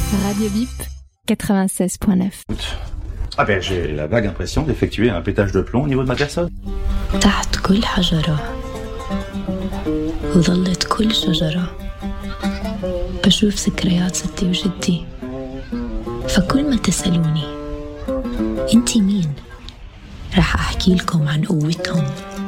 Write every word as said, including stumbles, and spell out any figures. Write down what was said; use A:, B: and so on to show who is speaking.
A: Radio Bip quatre-vingt-seize point neuf.
B: Ah ben j'ai la vague impression d'effectuer un pétage de plomb au niveau de ma personne.
C: تحت كل حجرة وظلت كل شجرة بشوف ذكريات ستي وجدي. فكل ما تسألوني انتي مين، رح أحكي لكم عن قوتهم